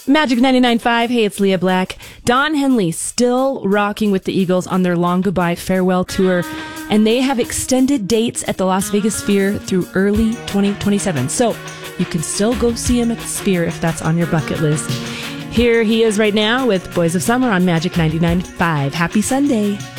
Magic 99.5. Hey, it's Leah Black. Don Henley still rocking with the Eagles on their Long Goodbye Farewell Tour, and they have extended dates at the Las Vegas Sphere through early 2027. So you can still go see him at the Sphere if that's on your bucket list. Here he is right now with Boys of Summer on Magic 99.5. Happy Sunday.